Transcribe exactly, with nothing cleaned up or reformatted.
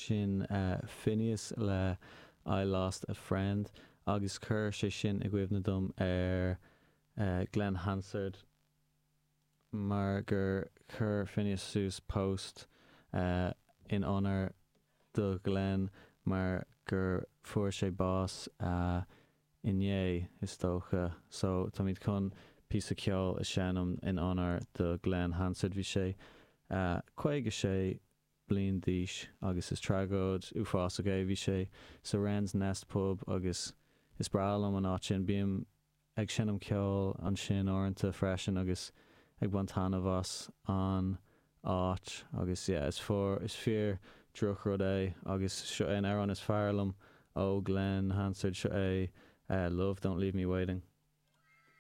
sin uh, Phineas le I Lost a Friend agus chur sé sin i gcuimhne dom ar uh, Glenn Hansard mar gur chur Phineas sús post uh, in honor do Glenn mar gur fuair sé bás uh, inné is tócha so tá míid chun písa ceol a seanam in honor do Glenn Hansard bhí sé uh, chuige sé bliain díos agus is tragóid uafás agé bhí sé sa Wren's Nest pub agus is bralam an áit sin bíam ag sinnam ceol an sin áireanta freisin agus ag bantanna bhas an áit agus yeah, is for is fear druch rud é agus seo an ar an is fearlam ó Glenn Hansard seo é uh, Love Don't Leave Me Waiting.